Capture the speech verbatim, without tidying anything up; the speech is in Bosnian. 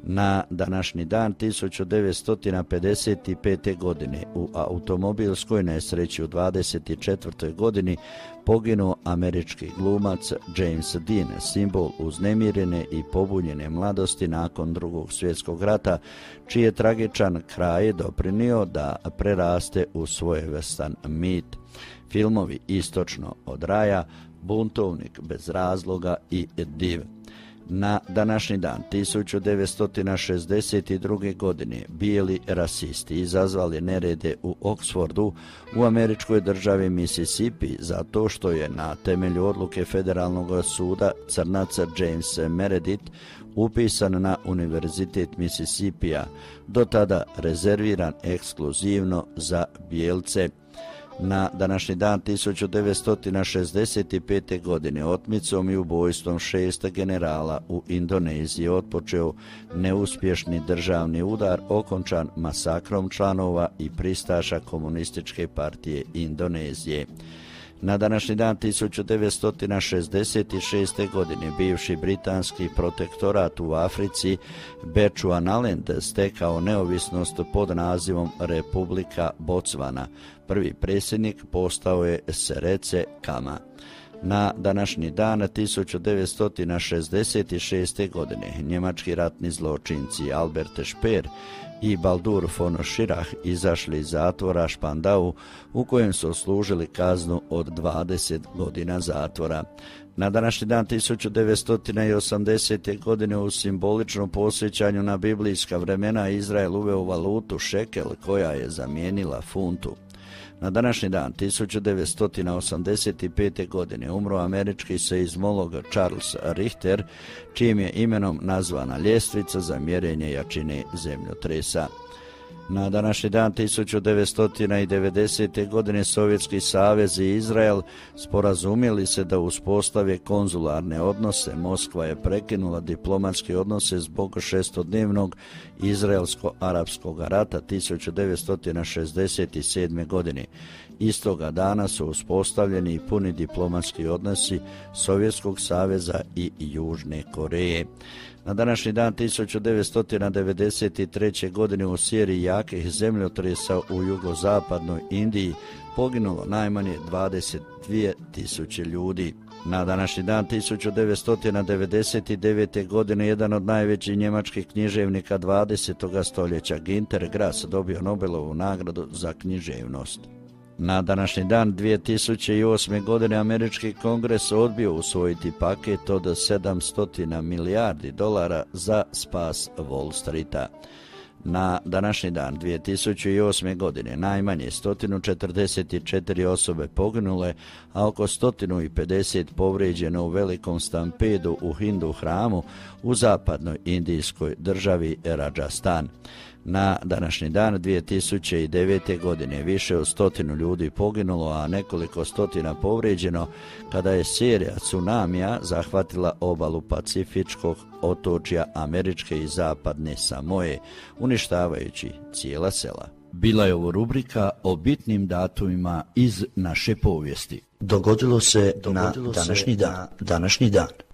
Na današnji dan tisuću devetsto pedeset pete. godine u automobilskoj nesreći u dvadeset četvrtoj. godini poginuo američki glumac James Dean, simbol uznemirene i pobunjene mladosti nakon Drugog svjetskog rata, čiji je tragičan kraj doprinio da preraste u svojevrstan mit. Filmovi Istočno od raja, Buntovnik bez razloga i Div. Na današnji dan tisuću devetsto šezdeset druge. godine bijeli rasisti izazvali nerede u Oxfordu u američkoj državi Mississippi zato što je na temelju odluke federalnog suda crnac James Meredith upisan na Univerzitet Mississippija, do tada rezerviran ekskluzivno za bijelce. Na današnji dan tisuću devetsto šezdeset pete. godine otmicom i ubojstvom šest generala u Indoneziji otpočeo neuspješni državni udar okončan masakrom članova i pristaša Komunističke partije Indonezije. Na današnji dan tisuću devetsto šezdeset šeste. godine bivši britanski protektorat u Africi Bechuanaland stekao neovisnost pod nazivom Republika Botswana. Prvi predsjednik postao je Seretse Khama. Na današnji dan tisuću devetsto šezdeset šeste. godine njemački ratni zločinci Albert Speer i Baldur von Schirach izašli iz zatvora Spandau u kojem su služili kaznu od dvadeset godina zatvora. Na današnji dan tisuću devetsto osamdesete. godine u simboličnom posjećanju na biblijska vremena Izrael uveo valutu šekel koja je zamijenila funtu. Na današnji dan tisuću devetsto osamdeset pete. godine umro američki seizmolog Charles Richter, čijim je imenom nazvana ljestvica za mjerenje jačine zemljotresa. Na današnji dan tisuću devetsto devedesete. godine Sovjetski savez i Izrael sporazumjeli se da uspostave konzularne odnose. Moskva je prekinula diplomatske odnose zbog šestodnevnog izraelsko-arapskog rata tisuću devetsto šezdeset sedme. godine. Istoga dana su uspostavljeni i puni diplomatski odnosi Sovjetskog saveza i Južne Koreje. Na današnji dan tisuću devetsto devedeset treće. godine u seriji jakih zemljotresa u jugozapadnoj Indiji poginulo najmanje dvadeset dvije tisuće ljudi. Na današnji dan tisuću devetsto devedeset devete. godine jedan od najvećih njemačkih književnika dvadesetog stoljeća Günter Grass dobio Nobelovu nagradu za književnost. Na današnji dan dvije tisuće osme. godine američki kongres odbio usvojiti paket od sedamsto milijardi dolara za spas Wall Streeta. Na današnji dan dvije tisuće osme. godine najmanje sto četrdeset četiri osobe poginule, a oko sto pedeset povrijeđeno u velikom stampedu u Hindu hramu u zapadnoj indijskoj državi Rajasthan. Na današnji dan dvije tisuće devete. godine više od stotinu ljudi poginulo, a nekoliko stotina povrijeđeno kada je serija tsunamija zahvatila obalu Pacifičkog otočja američke i zapadne Samoje, uništavajući cijela sela. Bila je ovo rubrika o bitnim datumima iz naše povijesti. Dogodilo se Dogodilo na današnji dan. današnji dan.